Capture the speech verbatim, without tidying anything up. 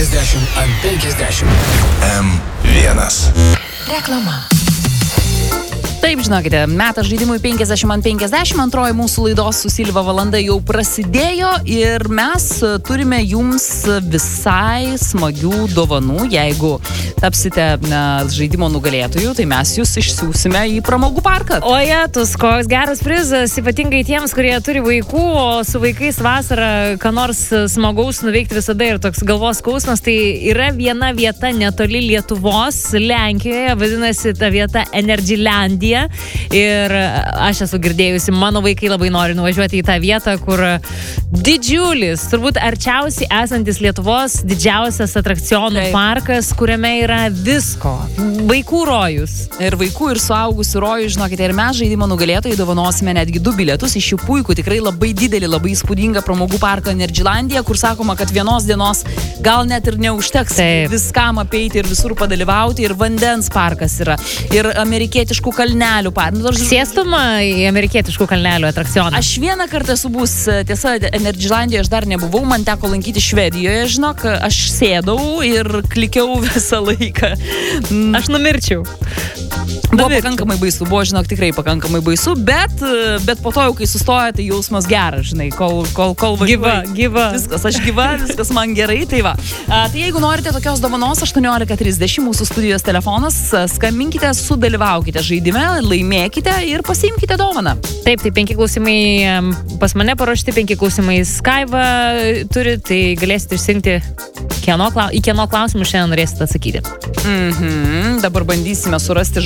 penkiasdešimt ant penkiasdešimt. M vienas. Reklama. Taip, žinokite, metas žaidimui penkiasdešimt ant penkiasdešimt, antroji mūsų laidos su Silva valanda jau prasidėjo ir mes turime jums visai smagių dovanų. Jeigu tapsite na, žaidimo nugalėtojų, tai mes jūs išsiųsime į pramogų parką. O jetus, koks geras prizas, ypatingai tiems, kurie turi vaikų, o su vaikais vasarą ką nors smagaus nuveikti visada ir toks galvos skausmas, tai yra viena vieta netoli Lietuvos, Lenkijoje, vadinasi ta vieta Energylandija. Ir aš esu girdėjusi, mano vaikai labai nori nuvažiuoti į tą vietą, kur didžiulis, turbūt arčiausiai esantis Lietuvos didžiausias atrakcionų Taip. parkas, kuriame yra visko. Vaikų rojus. Ir vaikų, ir suaugusių rojų, žinokite, ir mes žaidimo nugalėtojai dovanosime netgi du bilietus iš jų puikų, tikrai labai didelį, labai įspūdingą pramogų parką Energylandija, kur sakoma, kad vienos dienos gal net ir neužteks Taip. viskam apeiti ir visur padalyvauti, ir vandens parkas yra, ir amerikietiškų kalnelių parkas. Sėstum į amerikietiškų kalnelių atrakcioną. Aš vieną kartą esu bus, tiesa, Energylandijoje aš dar nebuvau, man teko lankyti Švedijoje, žinok, aš sėdau ir klikiau visą laiką. Aš numirčiau. Buvo pakankamai baisu, buvo, žinok, tikrai pakankamai baisu, bet, bet po to jau, kai sustoja, tai jausmas geras, žinai, kol, kol, kol važiuoji. Gyva, gyva. Viskas, aš gyva, viskas man gerai, tai va. A, tai jeigu norite tokios dovanos, aštuoniolika trisdešimt mūsų studijos telefonas, skambinkite, sudalyvaukite žaidime, laimėkite ir pasiimkite dovaną. Taip, tai penki klausimai em, pas mane paruošti, penki klausimai Skaiva turi, tai galėsite išsirinkti, kieno, klau- į kieno klausimus šiandien norėsite atsakyti. Mhm, dabar bandysime surasti